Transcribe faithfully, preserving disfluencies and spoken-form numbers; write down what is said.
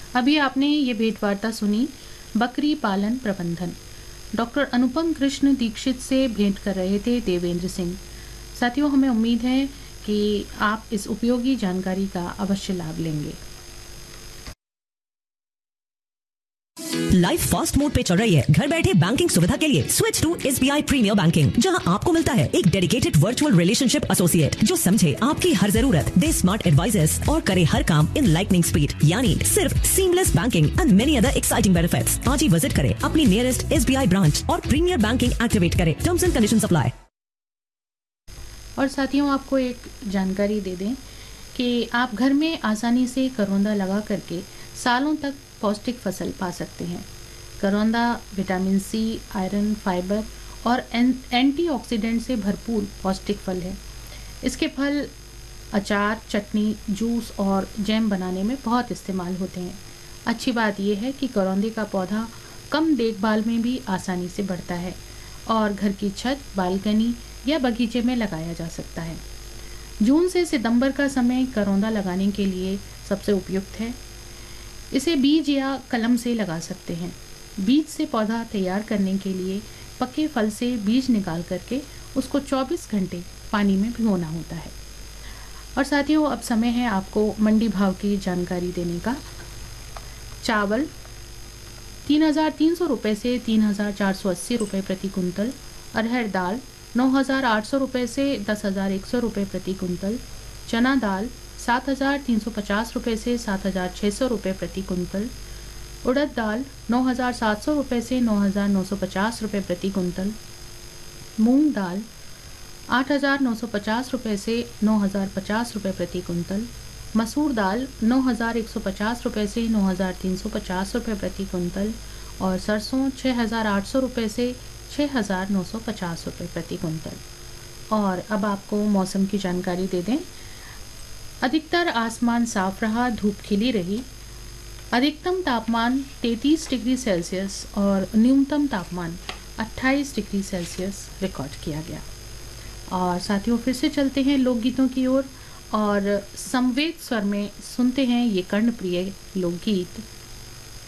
अभी आपने ये भेंटवार्ता सुनी बकरी पालन प्रबंधन, डॉक्टर अनुपम कृष्ण दीक्षित से भेंट कर रहे थे देवेंद्र सिंह। साथियों, हमें उम्मीद है कि आप इस उपयोगी जानकारी का अवश्य लाभ लेंगे। लाइफ फास्ट मोड पे चल रही है। घर बैठे बैंकिंग सुविधा के लिए switch to SBI premiere banking, जहां आपको मिलता है एक डेडिकेटेड वर्चुअल रिलेशनशिप एसोसिएट जो समझे आपकी हर जरूरत, दे स्मार्ट एडवाइजर्स और करे हर काम इन लाइटनिंग स्पीड, यानी सिर्फ seamless banking and many other exciting benefits. आज ही विजिट करें अपनी नियरेस्ट एसबीआई ब्रांच और प्रीमियर बैंकिंग एक्टिवेट करें। Terms and conditions apply. और साथियों, आपको एक जानकारी दे दें कि आप घर में आसानी से करौंदा लगा करके सालों तक पौष्टिक फसल पा सकते हैं। करौंदा विटामिन सी, आयरन, फाइबर और एंटीऑक्सीडेंट से भरपूर पौष्टिक फल है। इसके फल अचार, चटनी, जूस और जैम बनाने में बहुत इस्तेमाल होते हैं। अच्छी बात यह है कि करौंदे का पौधा कम देखभाल में भी आसानी से बढ़ता है और घर की छत, बालकनी या बगीचे में लगाया जा सकता है। जून से सितंबर का समय करौंदा लगाने के लिए सबसे उपयुक्त है। इसे बीज या कलम से लगा सकते हैं। बीज से पौधा तैयार करने के लिए पके फल से बीज निकाल करके उसको चौबीस घंटे पानी में भिगोना होता है। और साथियों, अब समय है आपको मंडी भाव की जानकारी देने का। चावल तीन हज़ार तीन सौ रुपये से तीन हज़ार चार सौ अस्सी रुपये प्रति कुंतल, अरहर दाल नौ हज़ार आठ सौ रुपये से दस हज़ार एक सौ रुपये प्रति कुंतल, चना दाल सात हज़ार तीन सौ पचास रुपये से सात हज़ार छः सौ रुपये प्रति कुंतल, उड़द दाल नौ हज़ार सात सौ रुपये से नौ हज़ार नौ सौ पचास रुपये प्रति कुंतल, मूंग दाल आठ हज़ार नौ सौ पचास रुपये से नौ हज़ार पचास रुपये प्रति कुंतल, मसूर दाल नौ हज़ार एक सौ पचास रुपये से नौ हज़ार तीन सौ पचास रुपये प्रति कुंतल और सरसों छः हज़ार आठ सौ रुपये से छः हज़ार नौ सौ पचास रुपये प्रति कुंतल। और अब आपको मौसम की जानकारी दे दें। अधिकतर आसमान साफ रहा, धूप खिली रही। अधिकतम तापमान तैंतीस डिग्री सेल्सियस और न्यूनतम तापमान अट्ठाईस डिग्री सेल्सियस रिकॉर्ड किया गया। और साथियों, फिर से चलते हैं लोकगीतों की ओर और संवेद स्वर में सुनते हैं ये कर्णप्रिय लोकगीत